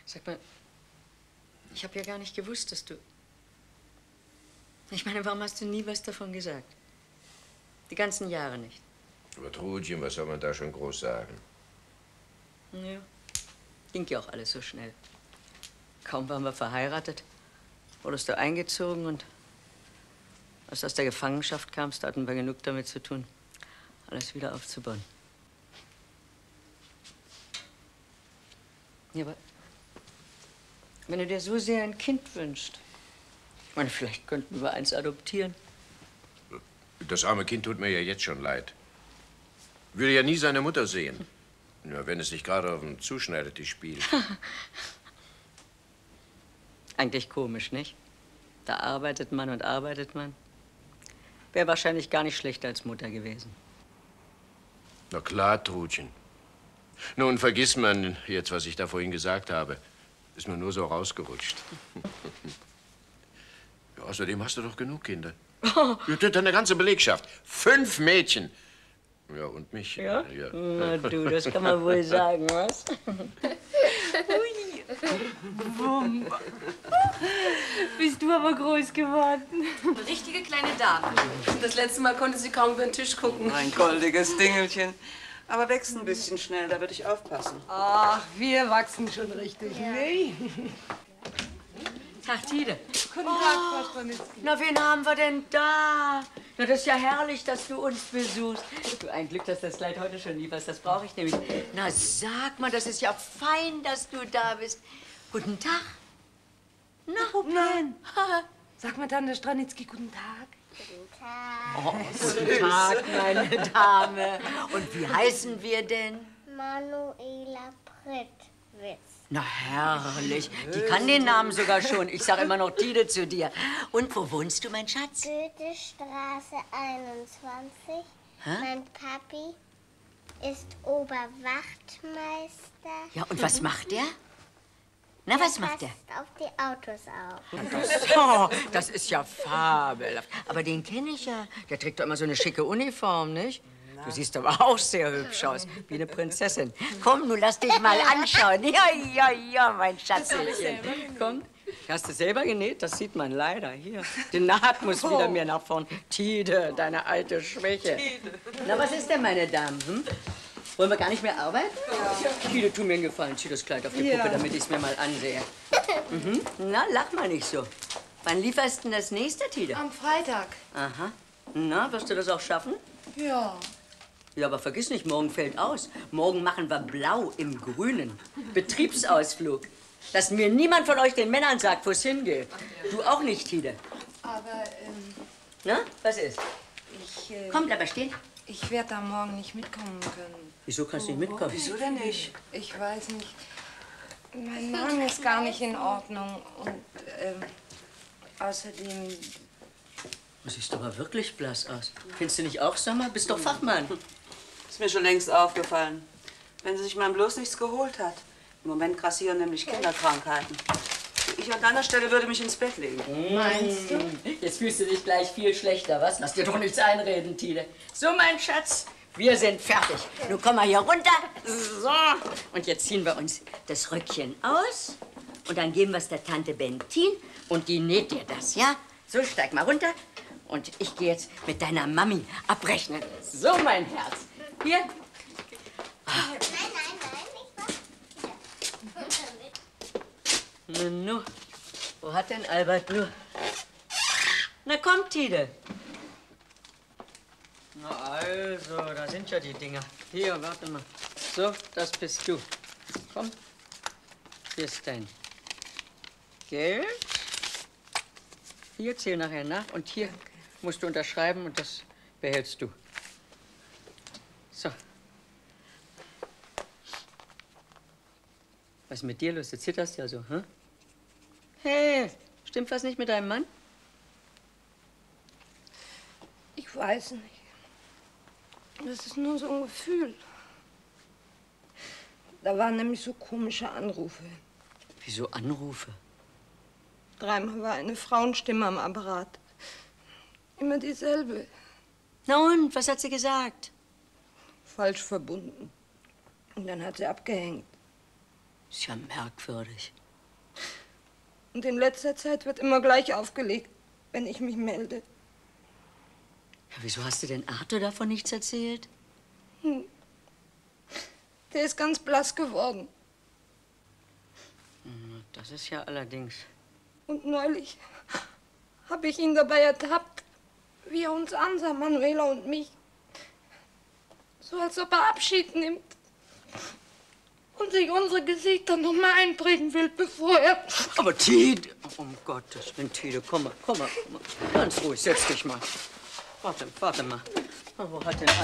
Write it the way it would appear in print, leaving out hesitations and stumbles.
Sag mal, ich habe ja gar nicht gewusst, dass du... Ich meine, warum hast du nie was davon gesagt? Die ganzen Jahre nicht. Aber Trudchen, was soll man da schon groß sagen? Ja, ging ja auch alles so schnell. Kaum waren wir verheiratet, wurdest du eingezogen und als du aus der Gefangenschaft kamst, hatten wir genug damit zu tun, alles wieder aufzubauen. Ja, aber wenn du dir so sehr ein Kind wünschst, ich meine, vielleicht könnten wir eins adoptieren. Das arme Kind tut mir ja jetzt schon leid. Würde ja nie seine Mutter sehen. Ja, wenn es nicht gerade auf dem Zuschneidertisch spielt. Eigentlich komisch, nicht? Da arbeitet man und arbeitet man. Wäre wahrscheinlich gar nicht schlechter als Mutter gewesen. Na klar, Trudchen. Nun, vergiss man jetzt, was ich da vorhin gesagt habe. Ist mir nur so rausgerutscht. Ja, außerdem hast du doch genug Kinder. Ja, deine ganze Belegschaft. 5 Mädchen. Ja, und mich. Ja? Ja. Na du, das kann man wohl sagen, was? Ui. Wumm. Bist du aber groß geworden. Eine richtige kleine Dame. Das letzte Mal konnte sie kaum über den Tisch gucken. Ein goldiges Dingelchen. Aber wächst ein bisschen schnell, da würde ich aufpassen. Ach, wir wachsen schon richtig. Ja. Nee. Tag, Tide. Guten Tag, Frau Stranitzky. Na, wen haben wir denn da? Na, das ist ja herrlich, dass du uns besuchst. Du, ein Glück, dass das Kleid heute schon lieferst. Das brauche ich nämlich. Na, sag mal, das ist ja fein, dass du da bist. Guten Tag. Na, Nein. Sag mal, Tante Stranitzky, guten Tag. Guten Tag. Oh, guten Tag, meine Dame. Und wie heißen wir denn? Manuela Prittwitz. Na, herrlich. Die kann den Namen sogar schon. Ich sag immer noch Tide zu dir. Und wo wohnst du, mein Schatz? Goethestraße 21. Hä? Mein Papi ist Oberwachtmeister. Ja, und was macht der? Na, was macht der? Passt auf die Autos auf. Oh, das ist ja fabelhaft. Aber den kenne ich ja. Der trägt doch immer so eine schicke Uniform, nicht? Du siehst aber auch sehr hübsch aus, wie eine Prinzessin. Komm, nun lass dich mal anschauen. Ja, mein Schatzchen. Komm. Hast du selber genäht? Das sieht man leider. Hier. Die Naht muss wieder mir nach vorn. Tide, deine alte Schwäche. Na, was ist denn, meine Damen? Hm? Wollen wir gar nicht mehr arbeiten? Ja. Tide, tu mir einen Gefallen. Zieh das Kleid auf die Puppe, damit ich es mir mal ansehe. Mhm. Na, lach mal nicht so. Wann lieferst du denn das nächste, Tide? Am Freitag. Aha. Na, wirst du das auch schaffen? Ja. Ja, aber vergiss nicht, morgen fällt aus. Morgen machen wir Blau im Grünen. Betriebsausflug. Dass mir niemand von euch den Männern sagt, wo es hingeht. Du auch nicht, Tide. Aber, Na, was ist? Komm, bleib mal stehen. Ich werde da morgen nicht mitkommen können. Wieso kannst du nicht mitkommen? Wieso denn nicht? Ich weiß nicht. Mein Magen ist gar nicht in Ordnung. Und, außerdem... Du siehst aber wirklich blass aus. Findest du nicht auch, Sommer? Bist doch Fachmann. Ist mir schon längst aufgefallen. Wenn sie sich mal bloß nichts geholt hat. Im Moment grassieren nämlich Kinderkrankheiten. Ich an deiner Stelle würde mich ins Bett legen. Meinst du? Jetzt fühlst du dich gleich viel schlechter, was? Lass dir doch nichts einreden, Tide. So, mein Schatz, wir sind fertig. Nun komm mal hier runter. So. Und jetzt ziehen wir uns das Röckchen aus. Und dann geben wir es der Tante Bentin. Und die näht dir das, ja? So, steig mal runter. Und ich gehe jetzt mit deiner Mami abrechnen. So, mein Herz. Hier. Nein, ich mach Nu, wo hat denn Albert nur? Na komm, Tide. Na also, da sind ja die Dinger. Hier, warte mal. So, das bist du. Komm. Hier ist dein Geld. Hier, zähl nachher nach. Und hier musst du unterschreiben und das behältst du. So. Was ist mit dir los? Du zitterst ja so, hm? Hey, stimmt was nicht mit deinem Mann? Ich weiß nicht. Das ist nur so ein Gefühl. Da waren nämlich so komische Anrufe. Wieso Anrufe? 3-mal war eine Frauenstimme am Apparat. Immer dieselbe. Na und, was hat sie gesagt? Falsch verbunden. Und dann hat sie abgehängt. Ist ja merkwürdig. Und in letzter Zeit wird immer gleich aufgelegt, wenn ich mich melde. Ja, wieso hast du denn Arthur davon nichts erzählt? Der ist ganz blass geworden. Das ist ja allerdings... Und neulich habe ich ihn dabei ertappt, wie er uns ansah, Manuela und mich. So als ob er Abschied nimmt. Und sich unsere Gesichter noch mal einprägen will, bevor er... Aber Tide, um Gottes Willen, Tide, komm mal. Ganz ruhig, setz dich mal. Warte mal. Wo hat denn